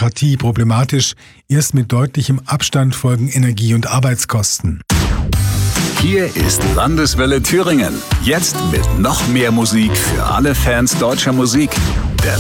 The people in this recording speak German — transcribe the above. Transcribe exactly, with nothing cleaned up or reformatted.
Bürokratie problematisch. Erst mit deutlichem Abstand folgen Energie- und Arbeitskosten. Hier ist Landeswelle Thüringen. Jetzt mit noch mehr Musik für alle Fans deutscher Musik. Der